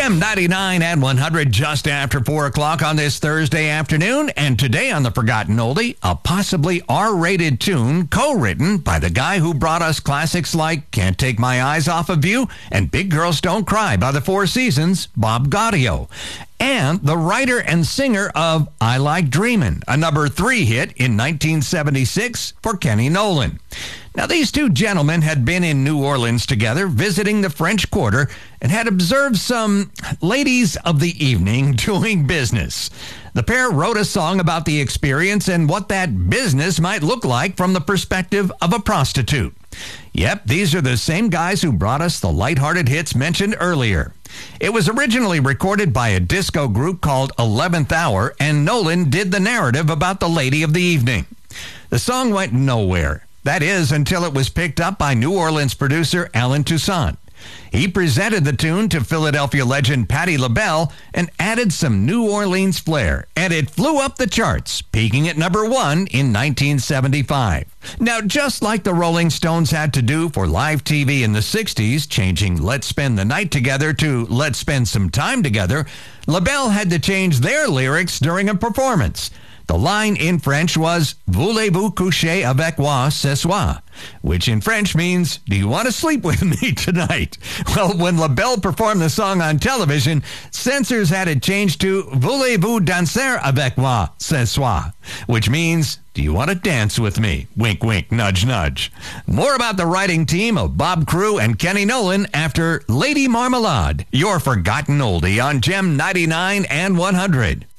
Gem 99 and 100 just after 4 o'clock on this Thursday afternoon. And today on The Forgotten Oldie, a possibly R-rated tune co-written by the guy who brought us classics like Can't Take My Eyes Off of You and Big Girls Don't Cry by the Four Seasons, Bob Gaudio. And the writer and singer of I Like Dreamin', a number 3 hit in 1976 for Kenny Nolan. Now, these two gentlemen had been in New Orleans together, visiting the French Quarter, and had observed some ladies of the evening doing business. The pair wrote a song about the experience and what that business might look like from the perspective of a prostitute. Yep, these are the same guys who brought us the lighthearted hits mentioned earlier. It was originally recorded by a disco group called 11th Hour, and Nolan did the narrative about the lady of the evening. The song went nowhere. That is, until it was picked up by New Orleans producer Alan Toussaint. He presented the tune to Philadelphia legend Patti LaBelle and added some New Orleans flair, and it flew up the charts, peaking at number 1 in 1975. Now, just like the Rolling Stones had to do for live TV in the 60s, changing Let's Spend the Night Together to Let's Spend Some Time Together, LaBelle had to change their lyrics during a performance. The line in French was Voulez-vous coucher avec moi ce soir, which in French means, do you want to sleep with me tonight? Well, when LaBelle performed the song on television, censors had it changed to Voulez-vous danser avec moi ce soir, which means, do you want to dance with me? Wink, wink, nudge, nudge. More about the writing team of Bob Crew and Kenny Nolan after Lady Marmalade, your forgotten oldie on Gem 99 and 100.